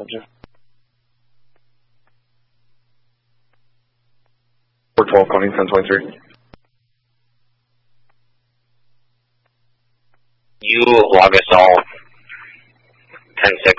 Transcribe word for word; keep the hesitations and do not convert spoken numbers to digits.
Roger. four twelve calling ten twenty-three. You log us all ten six.